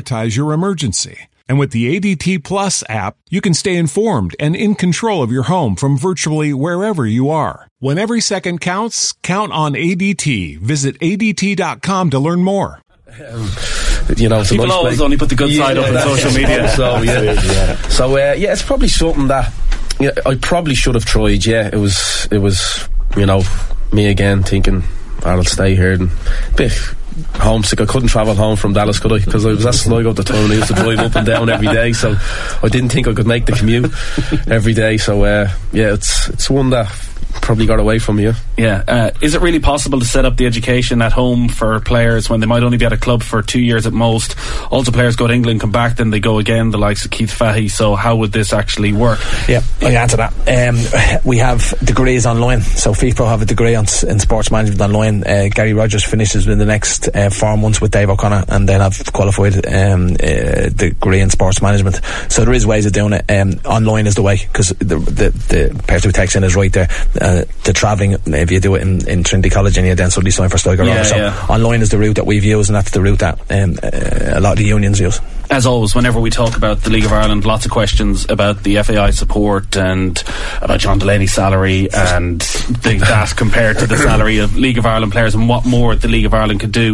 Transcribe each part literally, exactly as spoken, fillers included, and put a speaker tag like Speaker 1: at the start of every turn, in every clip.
Speaker 1: prioritize your emergency. And with the A D T Plus app, you can stay informed and in control of your home from virtually wherever you are. When every second counts, count on A D T. Visit A D T dot com to learn more.
Speaker 2: Um, you know,
Speaker 3: people
Speaker 2: nice
Speaker 3: always
Speaker 2: play.
Speaker 3: only put the good
Speaker 2: yeah,
Speaker 3: side up on social media.
Speaker 2: So yeah, yeah. so uh, yeah, it's probably something that you know, I probably should have tried. Yeah, it was, it was, you know, me again thinking I'll stay here and bit homesick. I couldn't travel home from Dallas, could I? Because I was at Sligo at the time and I used to drive up and down every day, so I didn't think I could make the commute every day. So uh, yeah, it's it's one that probably got away from you.
Speaker 3: Yeah. Uh, is it really possible to set up the education at home for players when they might only be at a club for two years at most? Also, players go to England, come back, then they go again, the likes of Keith Fahey. So how would this actually work?
Speaker 4: Yeah, I answer that. Um, we have degrees online. So FIFPro have a degree on, in sports management online. Uh, Gary Rogers finishes in the next uh, four months with Dave O'Connor, and then have qualified um, uh, degree in sports management. So there is ways of doing it. Um, online is the way, because the, the, the person who takes in is right there. Uh, the travelling, if you do it in, in Trinity College and you then suddenly sign for Sligo
Speaker 3: yeah,
Speaker 4: so
Speaker 3: yeah.
Speaker 4: online is the route that we've used, and that's the route that um, uh, a lot of the unions use.
Speaker 3: As always, whenever we talk about the League of Ireland, lots of questions about the F A I support and about John Delaney's salary and the, that compared to the salary of League of Ireland players and what more the League of Ireland could do.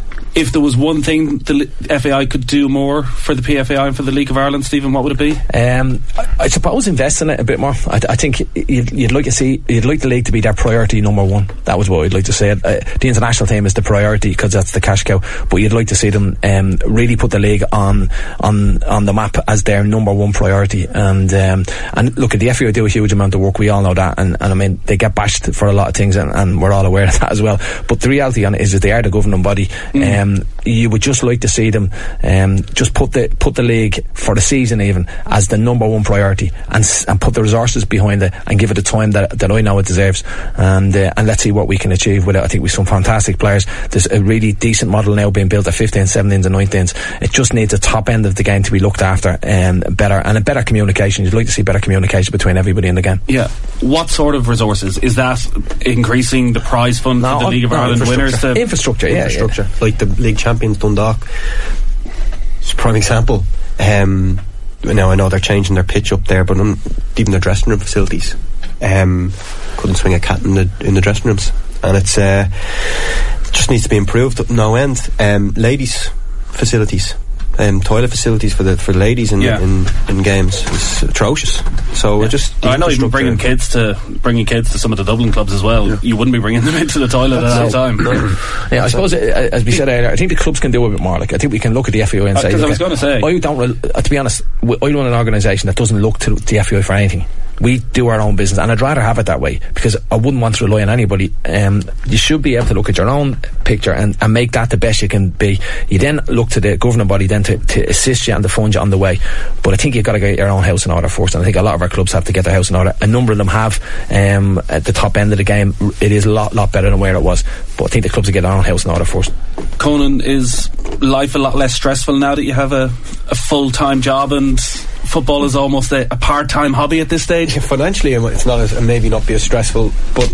Speaker 3: If there was one thing the F A I could do more for the P F A I and for the League of Ireland, Stephen, what would it be?
Speaker 4: Um, I, I suppose invest in it a bit more. I, I think you'd, you'd like to see, you'd like the league to be their priority number one. That was what I'd like to say. Uh, the international team is the priority because that's the cash cow. But you'd like to see them um, really put the league on on on the map as their number one priority. And um, and look, the F A I do a huge amount of work. We all know that. And, and I mean, they get bashed for a lot of things, and, and we're all aware of that as well. But the reality on it is that they are the governing body. Mm. Um, you would just like to see them um, just put the put the league for the season even as the number one priority, and and put the resources behind it and give it the time that that I know it deserves, and uh, and let's see what we can achieve with it. I think we've some fantastic players. There's a really decent model now being built at fifteens, seventeens and nineteens. It just needs the top end of the game to be looked after and um, better, and a better communication. You'd like to see better communication between everybody in the game.
Speaker 3: Yeah. What sort of resources? Is that increasing the prize fund
Speaker 4: no,
Speaker 3: for the League of
Speaker 4: no,
Speaker 3: Ireland winners? To
Speaker 4: infrastructure, yeah,
Speaker 5: infrastructure.
Speaker 4: Yeah.
Speaker 5: Like the league champions Dundalk, it's a prime example. Um, now I know they're changing their pitch up there, but um, even their dressing room facilities, um, couldn't swing a cat in the in the dressing rooms, and it's uh, it just needs to be improved at no end. Um, ladies' facilities. Um, toilet facilities for the for the ladies in,
Speaker 3: yeah.
Speaker 5: in in games is atrocious. So
Speaker 3: yeah.
Speaker 5: we're just.
Speaker 3: I know even bringing kids to bringing kids to some of the Dublin clubs as well. Yeah. You wouldn't be bringing them into the toilet at any time.
Speaker 4: Yeah, I suppose uh, as we said earlier, I think the clubs can do a bit more. Like I think we can look at the F A I and uh, say.
Speaker 3: Because I was going to say,
Speaker 4: I don't. Uh, to be honest, I run an organisation that doesn't look to the F A I for anything. We do our own business, and I'd rather have it that way, because I wouldn't want to rely on anybody. Um, you should be able to look at your own picture and, and make that the best you can be. You then look to the governing body then to, to assist you and to fund you on the way. But I think you've got to get your own house in order first, and I think a lot of our clubs have to get their house in order. A number of them have. Um, at the top end of the game, it is a lot, lot better than where it was. But I think the clubs will get their own house in order first.
Speaker 3: Conan, is life a lot less stressful now that you have a, a full-time job and football is almost a, a part-time hobby at this stage?
Speaker 5: Yeah, financially it's not as, maybe not be as stressful, but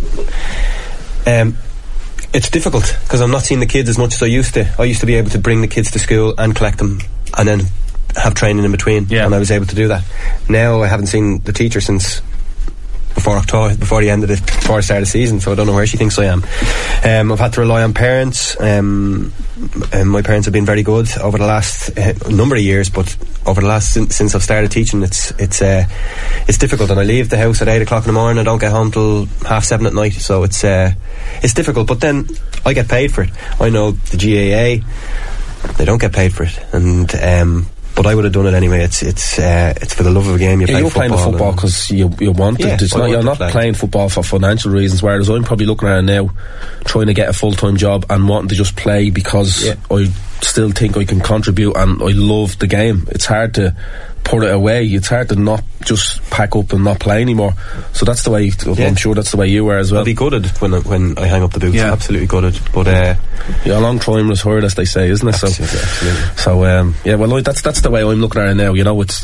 Speaker 5: um, it's difficult because I'm not seeing the kids as much as I used to. I used to be able to bring the kids to school and collect them and then have training in between,
Speaker 3: yeah.
Speaker 5: and I was able to do that. Now I haven't seen the teacher since before October, before the end of the before the start of the season, so I don't know where she thinks I am. Um, I've had to rely on parents. Um, and my parents have been very good over the last uh, number of years, but over the last since, since I've started teaching, it's it's uh, it's difficult. And I leave the house at eight o'clock in the morning. I don't get home till half seven at night, so it's uh, it's difficult. But then I get paid for it. I know the G A A, they don't get paid for it, and. Um, But I would have done it anyway. It's it's uh, it's for the love of the game. You
Speaker 2: yeah,
Speaker 5: play
Speaker 2: you're
Speaker 5: football
Speaker 2: playing the football because you you want
Speaker 5: yeah,
Speaker 2: it. It's not, you're not play. playing football for financial reasons. Whereas I'm probably looking at it now, trying to get a full time job and wanting to just play because yeah. I still think I can contribute and I love the game. It's hard to put it away. It's hard to not just pack up and not play anymore. So that's the way. Yeah. I'm sure that's the way you were as well.
Speaker 5: I'll be gutted when I, when I hang up the boots. Yeah. Absolutely gutted. But uh,
Speaker 2: yeah, a long time was heard, as they say, isn't it?
Speaker 5: Absolutely,
Speaker 2: so,
Speaker 5: absolutely.
Speaker 2: so um, yeah. Well, that's that's the way I'm looking at it now. You know, it's to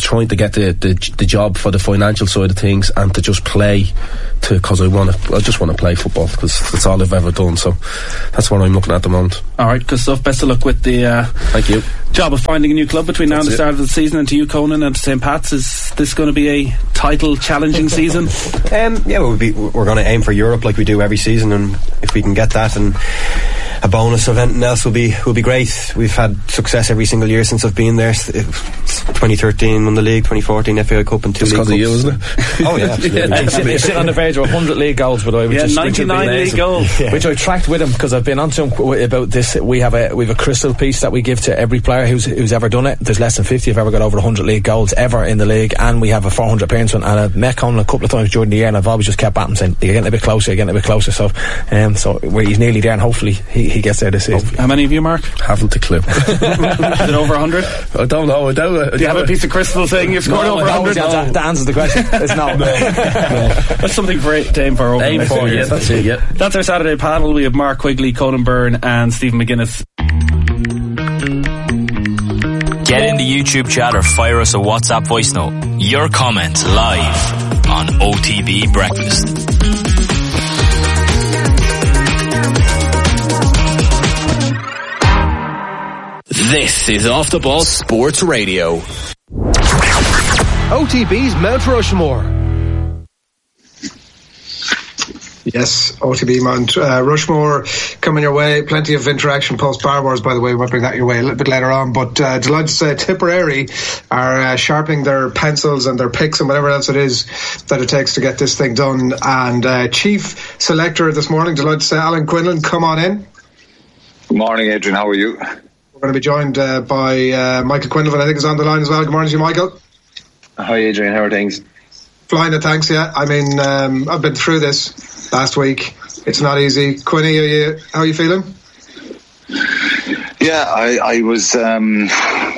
Speaker 2: trying to get the, the the job for the financial side of things and to just play to because I want to I just want to play football because that's all I've ever done. So that's what I'm looking at the moment.
Speaker 3: Alright, good stuff. Best of luck with the uh,
Speaker 2: thank you
Speaker 3: job of finding a new club between now
Speaker 2: that's
Speaker 3: and the
Speaker 2: it.
Speaker 3: start of the season. And to you, Conan, and to Saint Pat's, is this going to be a title challenging season?
Speaker 5: Um, yeah, we'll be, we're going to aim for Europe like we do every season, and if we can get that and a bonus of anything else will be will be great. We've had success every single year since I've been there. twenty thirteen won the league, twenty fourteen F A I Cup and two
Speaker 2: Just
Speaker 5: league cups.
Speaker 2: Of you, isn't it?
Speaker 5: Oh yeah, absolutely.
Speaker 4: Yeah, he's sitting, he's sitting on the verge of one hundred league goals, by the way. Which
Speaker 3: Yeah,
Speaker 4: is,
Speaker 3: ninety-nine
Speaker 4: which
Speaker 3: league goals,
Speaker 4: yeah. Which I tracked with him because I've been on to him w- about this. We have a we have a crystal piece that we give to every player who's who's ever done it. There's less than fifty who've ever got over one hundred league goals ever in the league, and we have a four hundred appearance one. And I've met Conan a couple of times during the year, and I've always just kept at him saying, "You're getting a bit closer, you're getting a bit closer." So, um, so where he's nearly there, and hopefully he, he gets there this season.
Speaker 3: How many of you, Mark?
Speaker 2: Haven't a clue.
Speaker 3: Is it over one hundred?
Speaker 2: I don't know. I don't,
Speaker 3: Do you have a piece of crystal saying you've scored
Speaker 2: No,
Speaker 3: over
Speaker 2: I
Speaker 3: one hundred?
Speaker 2: don't.
Speaker 4: That, that answers the question. It's not.
Speaker 2: no. no.
Speaker 3: That's something for to aim for over
Speaker 2: Aim
Speaker 3: the next
Speaker 2: for,
Speaker 3: few
Speaker 2: yeah,
Speaker 3: years.
Speaker 2: that's it, yeah.
Speaker 3: That's our Saturday panel. We have Mark Quigley, Conan Byrne and Stephen McGuinness.
Speaker 6: Get in the YouTube chat or fire us a WhatsApp voice note. Your comments live on O T B Breakfast. This is Off the Ball Sports Radio.
Speaker 7: O T B's Mount Rushmore.
Speaker 8: Yes, O T B Mount uh, Rushmore coming your way. Plenty of interaction post Bar Wars, by the way. We might bring that your way a little bit later on. But uh, delighted to say Tipperary are uh, sharpening their pencils and their picks and whatever else it is that it takes to get this thing done. And uh, Chief Selector this morning, delighted to say Alan Quinlan, come on in.
Speaker 9: Good morning, Adrian. How are you?
Speaker 8: We're going to be joined uh, by uh, Michael Quinlan, I think is on the line as well. Good morning to you, Michael.
Speaker 9: Hi, Adrian. How are things?
Speaker 8: Flying it, thanks, yeah. I mean, um, I've been through this last week. It's not easy. Quinny, are you, how are you feeling?
Speaker 9: Yeah, I, I was um,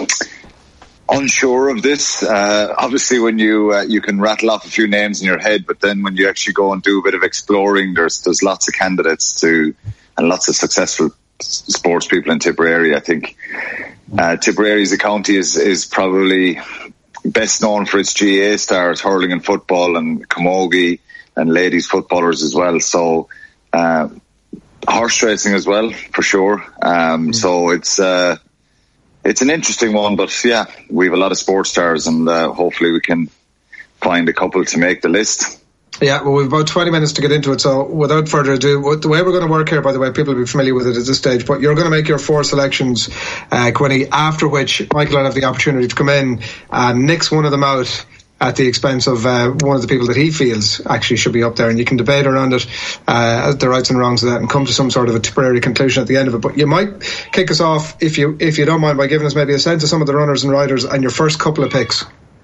Speaker 9: unsure of this. Uh, obviously, when you uh, you can rattle off a few names in your head, but then when you actually go and do a bit of exploring, there's there's lots of candidates to and lots of successful sports people in Tipperary. I think uh, Tipperary as a county is is probably best known for its G A A stars, hurling and football, and camogie and ladies footballers as well. So uh, horse racing as well, for sure. Um, mm. So it's uh, it's an interesting one, but yeah, we have a lot of sports stars, and uh, hopefully we can find a couple to make the list.
Speaker 8: Yeah, well, we've about twenty minutes to get into it, so without further ado, the way we're going to work here, by the way, people will be familiar with it at this stage, but you're going to make your four selections, uh, Quinny, after which Michael will have the opportunity to come in and nix one of them out at the expense of uh, one of the people that he feels actually should be up there, and you can debate around it, uh, the rights and wrongs of that, and come to some sort of a Tipperary conclusion at the end of it. But you might kick us off, if you if you don't mind, by giving us maybe a sense of some of the runners and riders and your first couple of picks.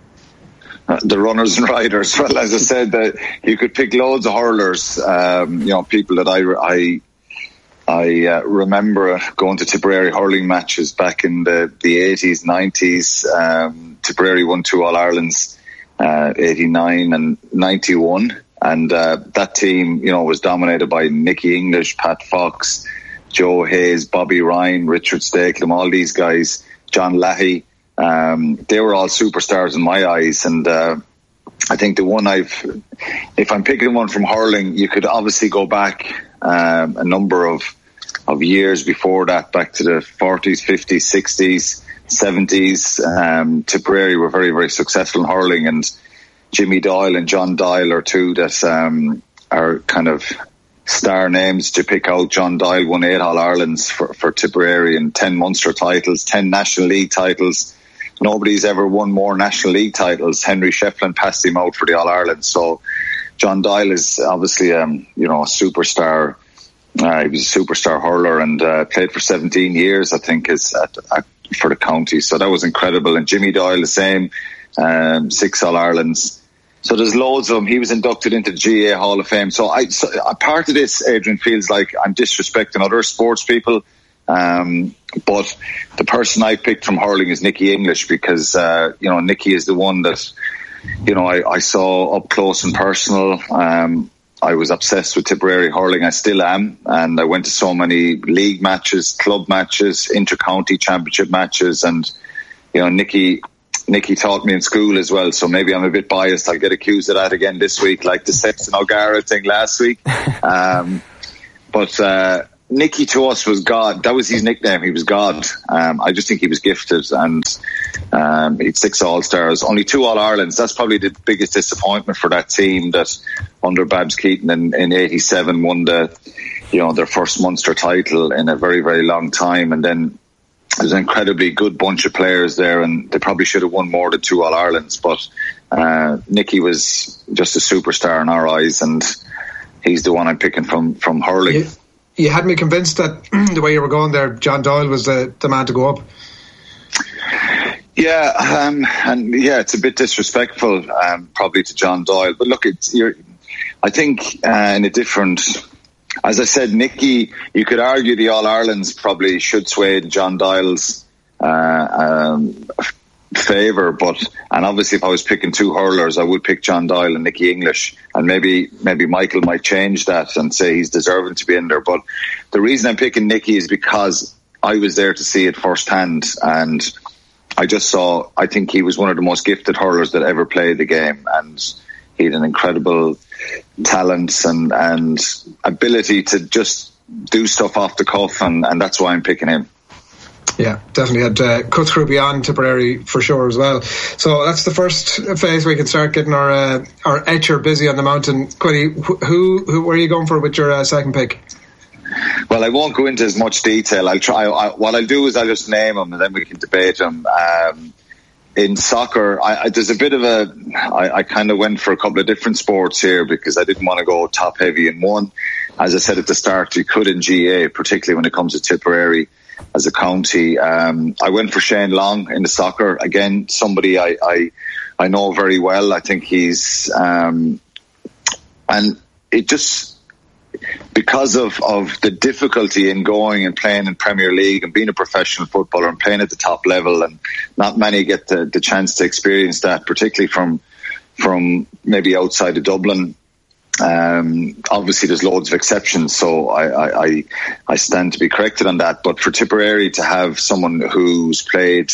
Speaker 9: Uh, the runners and riders. Well, as I said, uh, you could pick loads of hurlers. Um, you know, people that I I I uh, remember going to Tipperary hurling matches back in the the eighties, nineties. Um, Tipperary won two All Irelands, uh, eighty-nine and ninety-one, and uh, that team, you know, was dominated by Nicky English, Pat Fox, Joe Hayes, Bobby Ryan, Richard Stakelum, all these guys, John Lahey. Um, they were all superstars in my eyes, and uh, I think the one I've, if I'm picking one from hurling, you could obviously go back um, a number of of years before that, back to the forties, fifties, sixties, seventies. Um, Tipperary were very, very successful in hurling, and Jimmy Doyle and John Doyle are two that um, are kind of star names to pick out. John Doyle won eight All Irelands for, for Tipperary and ten Munster titles, ten National League titles. Nobody's ever won more National League titles. Henry Shefflin passed him out for the All Ireland. So John Doyle is obviously, um, you know, a superstar. Uh, he was a superstar hurler and uh, played for seventeen years, I think, is at, at, for the county. So that was incredible. And Jimmy Doyle, the same, um, six All Irelands. So there's loads of them. He was inducted into the G A A Hall of Fame. So, I, so a part of this, Adrian, feels like I'm disrespecting other sports people. Um, but the person I picked from hurling is Nicky English, because, uh, you know, Nicky is the one that, you know, I, I saw up close and personal. Um, I was obsessed with Tipperary hurling. I still am. And I went to so many league matches, club matches, inter-county championship matches. And, you know, Nicky, Nicky taught me in school as well, so maybe I'm a bit biased. I'll get accused of that again this week, like the Sexton O'Gara thing last week. Um, but uh, Nicky to us was God. That was his nickname. He was God. Um, I just think he was gifted, and um, he had six All-Stars, only two All-Irelands. That's probably the biggest disappointment for that team, that under Babs Keaton in, in eighty-seven won the, you know, their first Munster title in a very, very long time. And then there's an incredibly good bunch of players there, and they probably should have won more than two All-Irelands. But uh, Nicky was just a superstar in our eyes, and he's the one I'm picking from, from hurling.
Speaker 8: You, you had me convinced that the way you were going there, John Doyle was the, the man to go up.
Speaker 9: Yeah, um, and yeah, it's a bit disrespectful, um, probably to John Doyle. But look, it's you're, I think uh, in a different... As I said, Nicky, you could argue the All-Irelands probably should sway John Doyle's uh, um, favour, but and obviously if I was picking two hurlers, I would pick John Doyle and Nicky English, and maybe maybe Michael might change that and say he's deserving to be in there. But the reason I'm picking Nicky is because I was there to see it firsthand, and I just saw, I think he was one of the most gifted hurlers that ever played the game, and he had an incredible talent and, and ability to just do stuff off the cuff, and, and that's why I'm picking him.
Speaker 8: Yeah, definitely had uh, cut through beyond Tipperary for sure as well. So that's the first phase we can start getting our uh, our etcher busy on the mountain. Quinny, who, who where are you going for with your uh, second pick?
Speaker 9: Well, I won't go into as much detail. I'll try. I, what I'll do is I'll just name them and then we can debate them. Um, In soccer, I, I, there's a bit of a, I, I kind of went for a couple of different sports here because I didn't want to go top heavy in one. As I said at the start, you could in G A, particularly when it comes to Tipperary as a county. Um, I went for Shane Long in the soccer. Again, somebody I, I, I know very well. I think he's, um, and it just, because of, of the difficulty in going and playing in Premier League and being a professional footballer and playing at the top level, and not many get the, the chance to experience that, particularly from from maybe outside of Dublin. Um, obviously, there's loads of exceptions, so I, I, I, I stand to be corrected on that. But for Tipperary to have someone who's played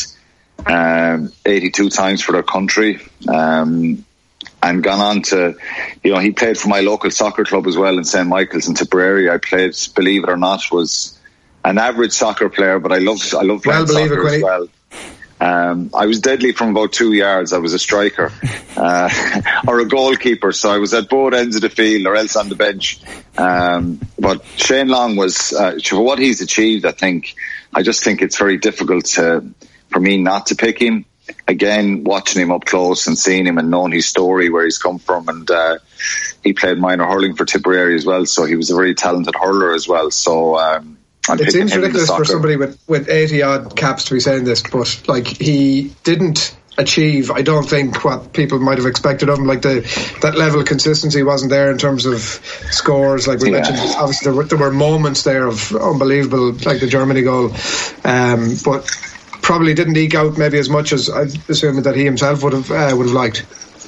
Speaker 9: um, eighty-two times for their country, um, and gone on to, you know, he played for my local soccer club as well in Saint Michael's in Tipperary. I played, believe it or not, was an average soccer player, but I loved, I loved playing
Speaker 8: well,
Speaker 9: soccer
Speaker 8: it,
Speaker 9: as well. Um, I was deadly from about two yards. I was a striker uh, or a goalkeeper, so I was at both ends of the field or else on the bench. Um, but Shane Long was, uh, for what he's achieved, I think, I just think it's very difficult to, for me not to pick him. Again, watching him up close and seeing him and knowing his story, where he's come from, and uh, he played minor hurling for Tipperary as well, so he was a very talented hurler as well. So um, I'm
Speaker 8: it seems
Speaker 9: him
Speaker 8: ridiculous for somebody with, with eighty odd caps to be saying this, but like he didn't achieve, I don't think, what people might have expected of him. Like the that level of consistency wasn't there in terms of scores. Like we yeah. mentioned, obviously there were, there were moments there of unbelievable, like the Germany goal, um, but probably didn't eke out maybe as much as I assume that he himself would have uh, would have liked.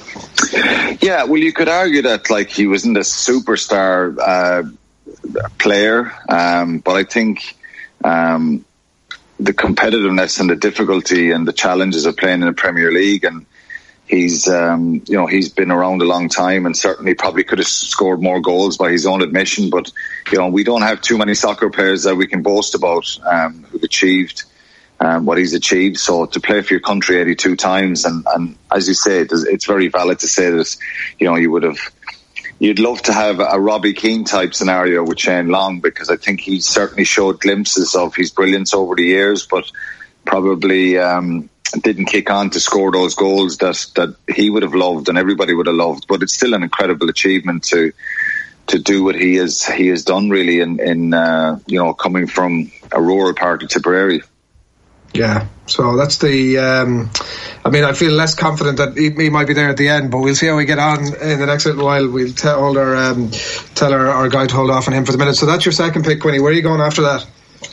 Speaker 9: Yeah, well, you could argue that like he wasn't a superstar uh, player, um, but I think um, the competitiveness and the difficulty and the challenges of playing in the Premier League, and he's um, you know he's been around a long time and certainly probably could have scored more goals by his own admission. But you know we don't have too many soccer players that we can boast about um, who've achieved Um, what he's achieved. So to play for your country eighty-two times, and, and as you say, it's very valid to say that, you know, you would have, you'd love to have a Robbie Keane type scenario with Shane Long, because I think he certainly showed glimpses of his brilliance over the years, but probably um, didn't kick on to score those goals that, that he would have loved and everybody would have loved. But it's still an incredible achievement to to do what he has he has done, really, in, in uh, you know, coming from a rural part of Tipperary.
Speaker 8: Yeah, so that's the um, I mean, I feel less confident that he, he might be there at the end, but we'll see how we get on in the next little while. We'll tell our um, tell our, our guy to hold off on him for the minute. So that's your second pick, Quinny. Where are you going after that?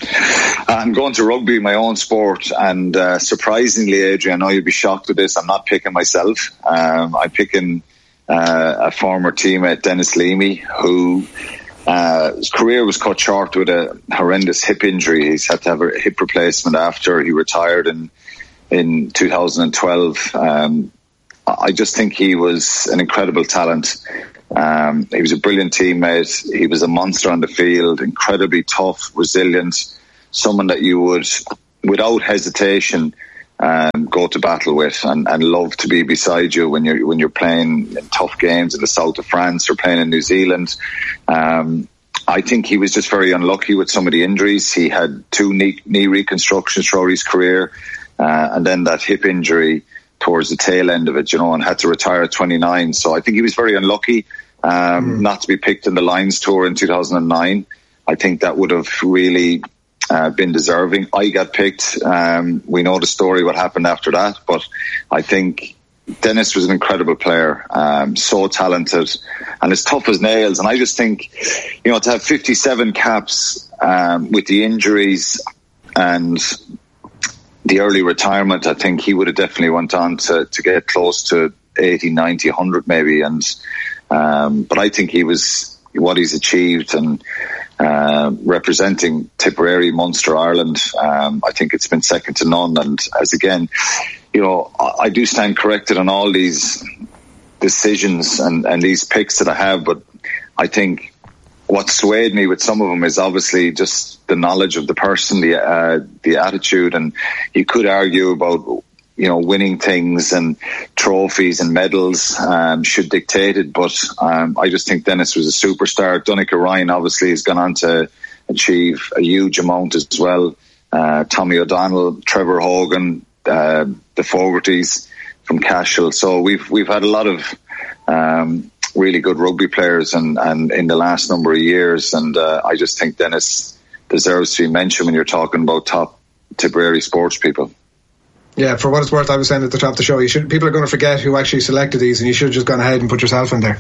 Speaker 9: I'm going to rugby, my own sport, and uh, surprisingly, Adrian, I know you'll be shocked with this, I'm not picking myself. um, I'm picking uh, a former teammate, Dennis Leamy, who Uh, his career was cut short with a horrendous hip injury. He's had to have a hip replacement after he retired in in two thousand twelve. Um, I just think he was an incredible talent. Um, he was a brilliant teammate. He was a monster on the field, incredibly tough, resilient, someone that you would, without hesitation, um, go to battle with and, and love to be beside you when you're when you're playing in tough games in the south of France or playing in New Zealand. Um, I think he was just very unlucky with some of the injuries. He had two knee, knee reconstructions throughout his career, uh, and then that hip injury towards the tail end of it, you know, and had to retire at twenty-nine. So I think he was very unlucky um, mm. not to be picked in the Lions Tour in two thousand nine. I think that would have really uh, been deserving. I got picked. Um, we know the story, what happened after that, but I think Denis was an incredible player, um, so talented and as tough as nails. And I just think, you know, to have fifty-seven caps um, with the injuries and the early retirement, I think he would have definitely went on to, to get close to eighty, ninety, one hundred maybe. And um, but I think he was, what he's achieved and uh, representing Tipperary, Munster, Ireland, um, I think it's been second to none. And as again, you know, I, I do stand corrected on all these decisions and, and these picks that I have, but I think what swayed me with some of them is obviously just the knowledge of the person, the uh, the attitude, and you could argue about, you know, winning things and trophies and medals um, should dictate it, but um, I just think Denis was a superstar. Donncha Ryan obviously has gone on to achieve a huge amount as well. Uh, Tommy O'Donnell, Trevor Hogan, uh, the Fogartys from Cashel. So we've we've had a lot of um, really good rugby players and, and in the last number of years, and uh, I just think Denis deserves to be mentioned when you're talking about top Tipperary sports people.
Speaker 8: Yeah, for what it's worth, I was saying at the top of the show, you should people are going to forget who actually selected these, and you should have just gone ahead and put yourself in there.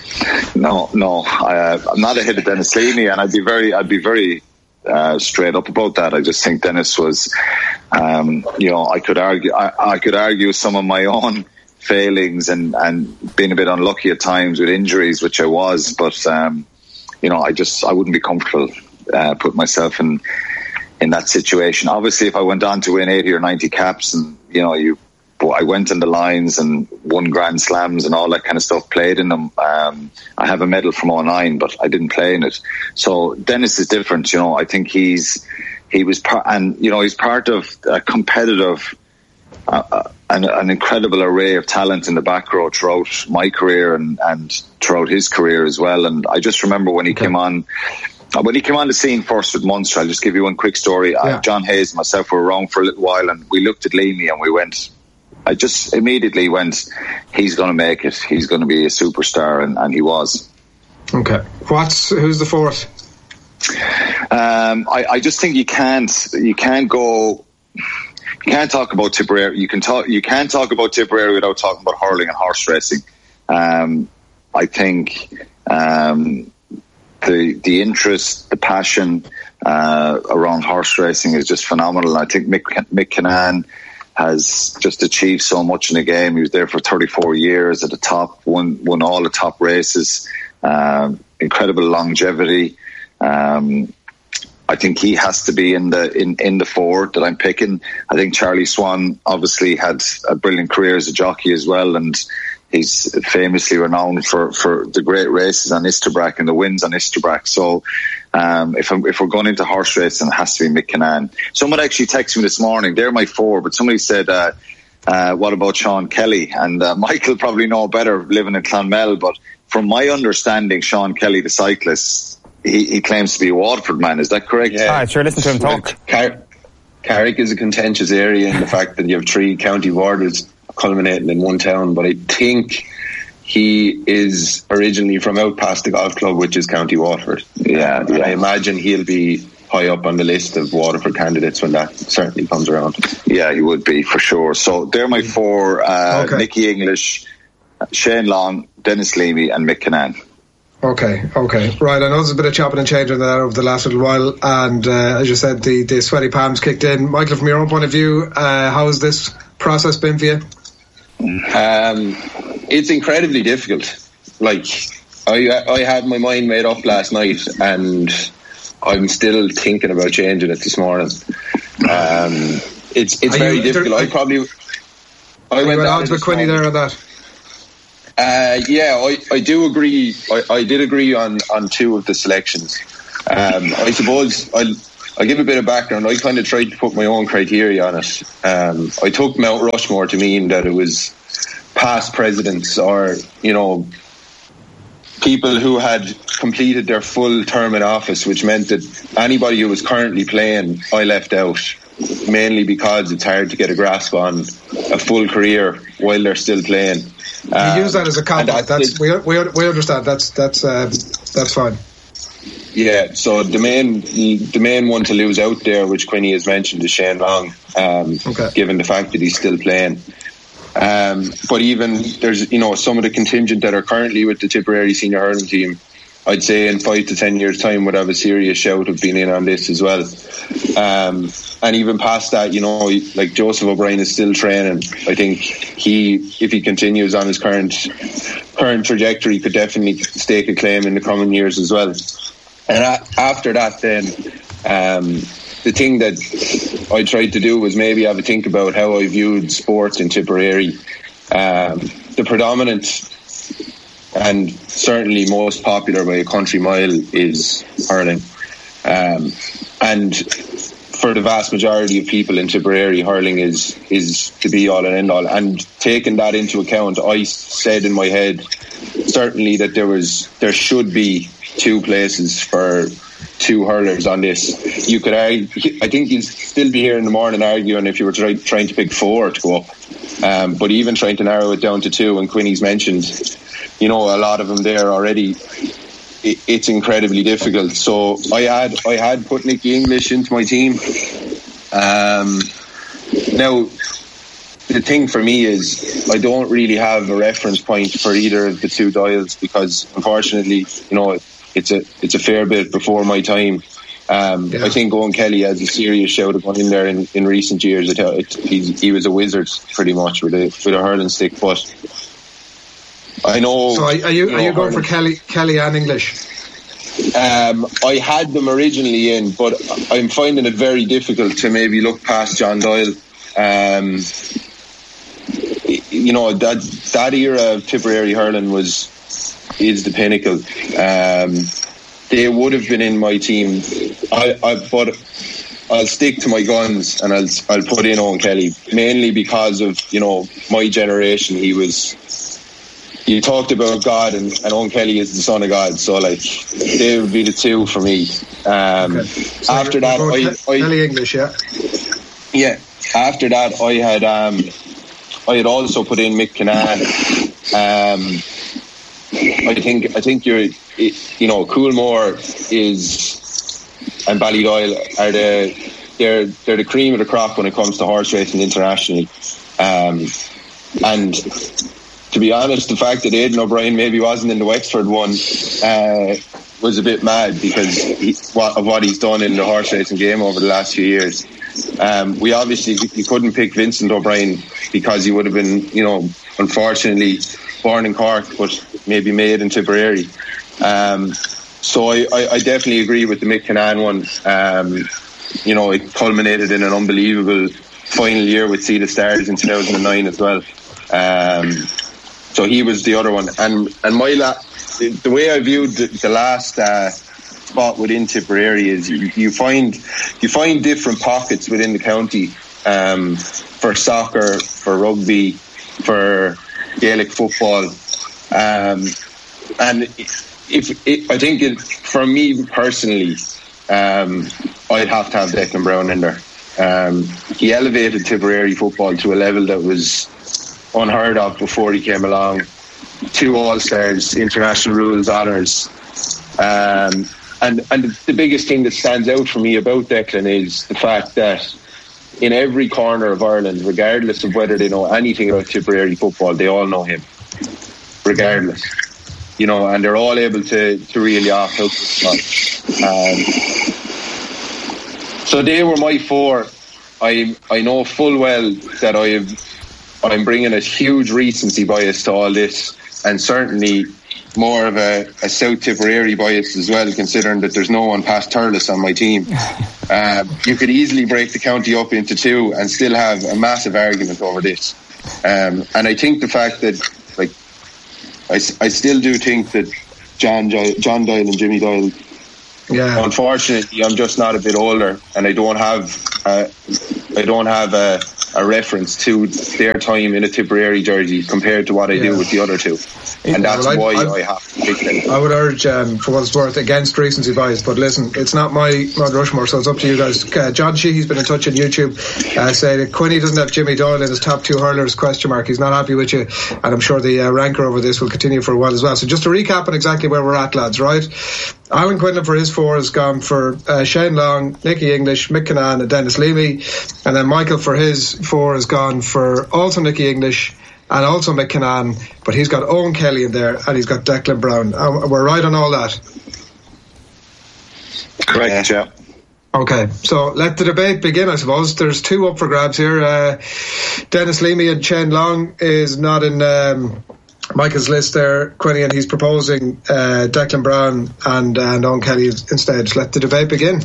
Speaker 9: No, no, I, uh, I'm not ahead of Denis Leamy, and I'd be very, I'd be very uh, straight up about that. I just think Denis was, um, you know, I could argue, I, I could argue some of my own failings and, and being a bit unlucky at times with injuries, which I was, but um, you know, I just I wouldn't be comfortable uh, putting myself in in that situation. Obviously, if I went on to win eighty or ninety caps, and you know, you, I went in the lines and won Grand Slams and all that kind of stuff, played in them. Um, I have a medal from oh nine, but I didn't play in it. So Denis is different. You know, I think he's he was part, and you know, he's part of a competitive. Uh, an, an incredible array of talent in the back row throughout my career and, and throughout his career as well. And I just remember when he okay. came on, when he came on the scene first with Munster, I'll just give you one quick story. Yeah. Uh, John Hayes and myself were around for a little while, and we looked at Leamy and we went, I just immediately went, he's going to make it. He's going to be a superstar, and, and he was.
Speaker 8: Okay. What's who's the fourth?
Speaker 9: Um, I, I just think you can't you can't go. You can't talk about Tipperary. You can talk. You can't talk about Tipperary without talking about hurling and horse racing. Um, I think um, the the interest, the passion uh, around horse racing is just phenomenal. I think Mick, Mick Kinane has just achieved so much in the game. He was there for thirty-four years at the top, won won all the top races, um, incredible longevity. Um, I think he has to be in the in, in the four that I'm picking. I think Charlie Swan obviously had a brilliant career as a jockey as well, and he's famously renowned for, for the great races on Isterbrack and the wins on Isterbrack. So um, if I'm, if we're going into horse racing, it has to be Mick Kinane. Someone actually texted me this morning. They're my four, but somebody said, uh, uh, "What about Sean Kelly?" And uh, Michael probably know better, living in Clonmel. But from my understanding, Sean Kelly, the cyclist, He, he claims to be a Waterford man. Is that correct?
Speaker 5: Yeah, ah, sure. Listen to him talk. Car- Carrick is a contentious area in the fact that you have three county borders culminating in one town. But I think he is originally from out past the golf club, which is County Waterford.
Speaker 9: Yeah,
Speaker 5: yeah.
Speaker 9: yeah.
Speaker 5: I imagine he'll be high up on the list of Waterford candidates when that certainly comes around.
Speaker 9: Yeah, he would be for sure. So they're my four: uh, okay. Nicky English, Shane Long, Denis Leamy, and Mick Kinane.
Speaker 8: Okay, okay. Right, I know there's a bit of chopping and changing there over the last little while, and uh, as you said, the, the sweaty palms kicked in. Michael, from your own point of view, uh, how has this process been for you?
Speaker 5: Um, it's incredibly difficult. Like, I, I had my mind made up last night, and I'm still thinking about changing it this morning. Um,
Speaker 10: it's it's
Speaker 8: Are
Speaker 10: very
Speaker 8: you-
Speaker 10: difficult.
Speaker 8: there-
Speaker 10: I probably I
Speaker 8: Are
Speaker 10: went
Speaker 8: you at
Speaker 10: down
Speaker 8: odds
Speaker 10: to
Speaker 8: with
Speaker 10: this
Speaker 8: Quinny
Speaker 10: morning.
Speaker 8: there on that?
Speaker 10: Uh, yeah, I, I do agree. I, I did agree on, on two of the selections. Um, I suppose I'll, I'll give a bit of background. I kind of tried to put my own criteria on it. Um, I took Mount Rushmore to mean that it was past presidents or, you know, people who had completed their full term in office, which meant that anybody who was currently playing, I left out, mainly because it's hard to get a grasp on a full career while they're still playing.
Speaker 8: You
Speaker 10: Um,
Speaker 8: use that as a compliment.
Speaker 10: and
Speaker 8: That's we, we we understand. That's that's um, that's fine.
Speaker 10: Yeah, so the main the main one to lose out there, which Quinny has mentioned, is Shane Long, um,
Speaker 8: Okay.
Speaker 10: given the fact that he's still playing. Um, but even there's, you know, some of the contingent that are currently with the Tipperary senior hurling team, I'd say in five to ten years' time would have a serious shout of being in on this as well. Um, and even past that, you know, like Joseph O'Brien is still training. I think he, if he continues on his current current trajectory, could definitely stake a claim in the coming years as well. And a- after that, then um, the thing that I tried to do was maybe have a think about how I viewed sports in Tipperary. Um, the predominant and certainly most popular by a country mile is hurling. Um, and for the vast majority of people in Tipperary, hurling is is the be all and end all. And taking that into account, I said in my head certainly that there was there should be two places for two hurlers on this. You could argue, I think you'd still be here in the morning arguing if you were try, trying to pick four to go up. Um, but even trying to narrow it down to two, and Quinny's mentioned, you know, a lot of them there already, it, it's incredibly difficult. So I had I had put Nicky English into my team. Um, now, the thing for me is I don't really have a reference point for either of the two Doyles because, unfortunately, you know, it's a it's a fair bit before my time. Um,
Speaker 8: Yeah.
Speaker 10: I think Owen Kelly has a serious shout of going in there in, in recent years. It, it, he's, he was a wizard pretty much with a with a hurling stick. But I know.
Speaker 8: So are, are you
Speaker 10: know,
Speaker 8: are you going for
Speaker 10: hurling-
Speaker 8: Kelly Kelly and English?
Speaker 10: Um, I had them originally in, but I'm finding it very difficult to maybe look past John Doyle. Um, you know, that that era of Tipperary hurling was is the pinnacle. Um, they would have been in my team. I, I but I'll stick to my guns and I'll I'll put in Owen Kelly mainly because of, you know, my generation. He was. You talked about God, and, and Owen Kelly is the son of God, so like they would be the two for me. Um,
Speaker 8: Okay. So
Speaker 10: after
Speaker 8: you're-
Speaker 10: that,
Speaker 8: you're going
Speaker 10: I,
Speaker 8: Ke-
Speaker 10: I
Speaker 8: Kelly English, yeah.
Speaker 10: yeah. After that, I had um, I had also put in Mick Kinane. Um, I think I think you're it, you know, Coolmore is and Ballydoyle are the they're they're the cream of the crop when it comes to horse racing internationally. Um, and to be honest, the fact that Aidan O'Brien maybe wasn't in the Wexford one uh, was a bit mad because he, what, of what he's done in the horse racing game over the last few years. Um, we obviously you couldn't pick Vincent O'Brien because he would have been, you know, unfortunately born in Cork but maybe made in Tipperary. Um, so I, I, I definitely agree with the Mick Kinane one. Um, you know, it culminated in an unbelievable final year with Sea the Stars in two thousand nine as well. Um, so he was the other one, and and my la- the, the way I viewed the, the last uh, spot within Tipperary is you, you find you find different pockets within the county um, for soccer, for rugby, for Gaelic football, um, and if it, I think it, for me personally, um, I'd have to have Declan Brown in there. Um, he elevated Tipperary football to a level that was unheard of before he came along. Two All-Stars, international rules honours. Um, and, and the biggest thing that stands out for me about Declan is the fact that in every corner of Ireland, regardless of whether they know anything about Tipperary football, they all know him. Regardless. You know, and they're all able to, to really off help um, So they were my four. I I know full well that I've I'm bringing a huge recency bias to all this, and certainly more of a, a South Tipperary bias as well, considering that there's no one past Thurles on my team. Um, you could easily break the county up into two and still have a massive argument over this. Um, and I think the fact that, like, I, I still do think that John John Doyle and Jimmy Doyle.
Speaker 8: Yeah.
Speaker 10: Unfortunately, I'm just not a bit older, and I don't have uh, I don't have a, a reference to their time in a Tipperary jersey compared to what I yeah. do with the other two, and that's well, I, why I, I have to pick them.
Speaker 8: I would urge, um, for what it's worth, against recency bias. But listen, it's not my Mount Rushmore, so it's up to you guys. Uh, John Sheehy's been in touch on YouTube, uh, saying that Quinny doesn't have Jimmy Doyle in his top two hurlers? Question mark. He's not happy with you, and I'm sure the uh, rancor over this will continue for a while as well. So just to recap on exactly where we're at, lads. Right. Alan Quinlan for his four has gone for uh, Shane Long, Nicky English, Mick Kinane and Dennis Leamy, and then Michael for his four has gone for also Nicky English and also Mick Kinane, but he's got Owen Kelly in there and he's got Declan Brown. Uh, we're right on all that?
Speaker 9: Correct, yeah.
Speaker 8: Okay, so let the debate begin, I suppose. There's two up for grabs here. Uh, Dennis Leamy and Shane Long is not in Um, Michael's list there, Quinny, and he's proposing uh, Declan Brown and, uh, and Owen Kelly instead. Let the debate begin.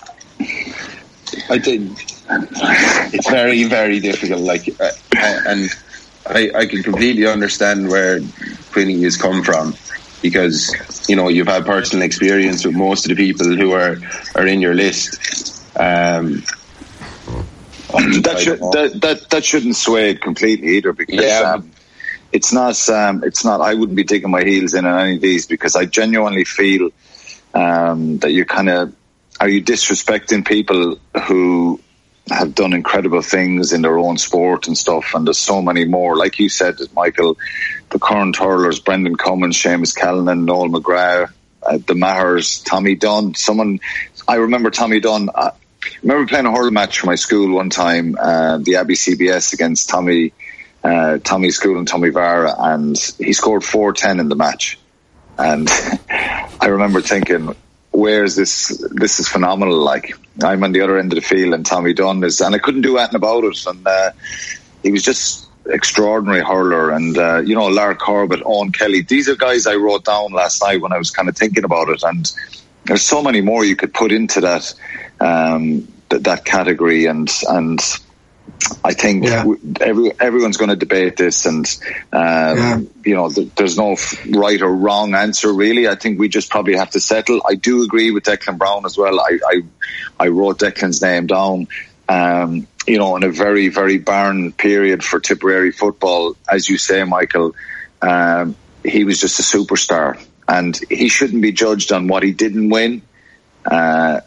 Speaker 10: I think it's very, very difficult. Like, uh, and I, I can completely understand where Quinny has come from, because you know you've had personal experience with most of the people who are, are in your list. Um,
Speaker 9: that should that, that that shouldn't sway it completely either, because.
Speaker 10: Yeah,
Speaker 9: um, It's not. Um, it's not. I wouldn't be digging my heels in on any of these, because I genuinely feel um, that you're kind of are you disrespecting people who have done incredible things in their own sport and stuff. And there's so many more. Like you said, Michael, the current hurlers: Brendan Cummins, Seamus Callanan, Noel McGrath, uh, the Mahers, Tommy Dunn. Someone I remember Tommy Dunn. I remember playing a hurling match for my school one time, uh, the Abbey C B S against Tommy. Uh, Tommy School and Tommy Vara, and he scored four ten in the match. And I remember thinking, where's this? This is phenomenal. Like, I'm on the other end of the field and Tommy Dunn is, and I couldn't do anything about it. And uh, he was just extraordinary hurler. And, uh, you know, Lara Corbett, Owen Kelly, these are guys I wrote down last night when I was kind of thinking about it. And there's so many more you could put into that, um, th- that category. And, and, I think yeah. every, everyone's going to debate this, and um, yeah. you know, th- there's no f- right or wrong answer really. I think we just probably have to settle. I do agree with Declan Brown as well. I I, I wrote Declan's name down. Um, you know, in a very very barren period for Tipperary football, as you say, Michael, um, he was just a superstar, and he shouldn't be judged on what he didn't win. Uh,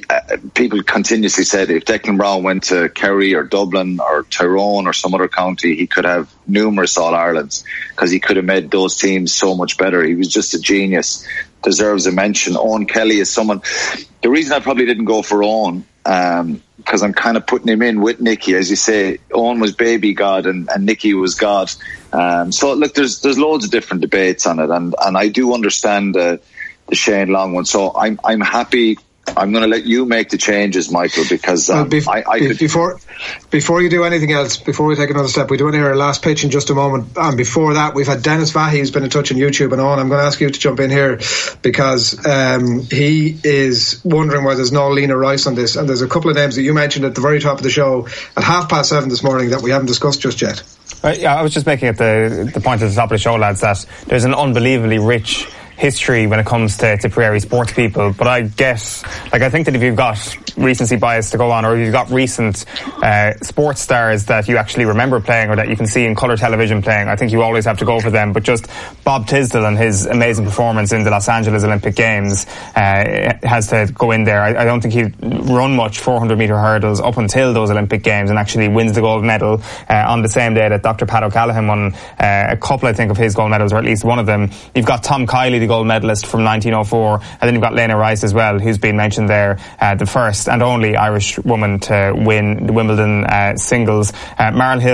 Speaker 9: People continuously said if Declan Brown went to Kerry or Dublin or Tyrone or some other county, he could have numerous All-Irelands, because he could have made those teams so much better. He was just a genius, deserves a mention. Owen Kelly is someone. The reason I probably didn't go for Owen, um, because I'm kind of putting him in with Nicky, as you say. Owen was baby God and, and Nicky was God. Um, so look, there's there's loads of different debates on it, and and I do understand the, the Shane Long one. So I'm I'm happy. I'm going to let you make the changes, Michael, because um, well, bef- I, I could... before
Speaker 8: before you do anything else, before we take another step, we do want to hear our last pitch in just a moment. And before that, we've had Dennis Vahy, who's been in touch on YouTube and on. I'm going to ask you to jump in here, because um, he is wondering why there's no Lena Rice on this. And there's a couple of names that you mentioned at the very top of the show at half past seven this morning that we haven't discussed just yet.
Speaker 11: Uh, yeah, I was just making at the the point at the top of the show, lads, that there's an unbelievably rich history when it comes to Tipperary sports people, but I guess, like, I think that if you've got recency bias to go on, or if you've got recent uh, sports stars that you actually remember playing or that you can see in colour television playing, I think you always have to go for them. But just Bob Tisdale and his amazing performance in the Los Angeles Olympic Games uh, has to go in there. I, I don't think he'd run much four hundred metre hurdles up until those Olympic Games, and actually wins the gold medal uh, on the same day that Doctor Pat O'Callaghan won uh, a couple, I think, of his gold medals, or at least one of them. You've got Tom Kiley, the gold medalist from nineteen oh four, and then you've got Lena Rice as well, who's been mentioned there, uh, the first and only Irish woman to win the Wimbledon uh, singles. uh, Marl Hill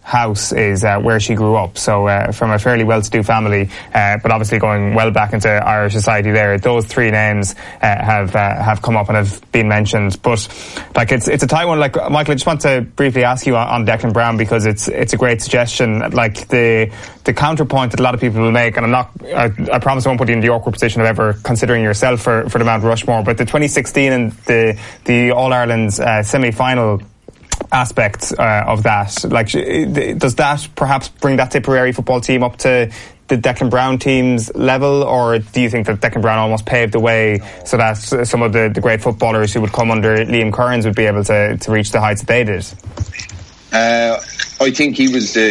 Speaker 11: house is uh, where she grew up, so uh, from a fairly well-to-do family, uh, but obviously going well back into Irish society there. Those three names uh, have uh, have come up and have been mentioned, but like it's it's a tight one. Like, Michael, I just want to briefly ask you on, on Declan Brown, because it's it's a great suggestion. Like the the counterpoint that a lot of people will make, and I'm not I, I promise I won't put you in the awkward position of ever considering yourself for, for the Mount Rushmore, but the twenty sixteen and the the All-Ireland's uh, semi-final aspect uh, of that, like, does that perhaps bring that Tipperary football team up to the Declan Brown team's level, or do you think that Declan Brown almost paved the way so that some of the, the great footballers who would come under Liam Kearns would be able to, to reach the heights that they did?
Speaker 10: Uh, I think he was the